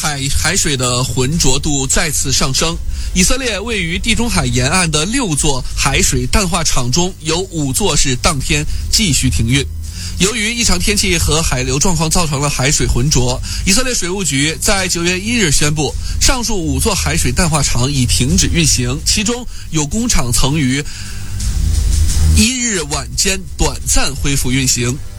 海水的浑浊度再次上升。以色列位于地中海沿岸的6座海水淡化厂中，有5座是当天继续停运。由于异常天气和海流状况造成了海水浑浊，以色列水务局在9月1日宣布，上述5座海水淡化厂已停止运行，其中有工厂曾于1日晚间短暂恢复运行。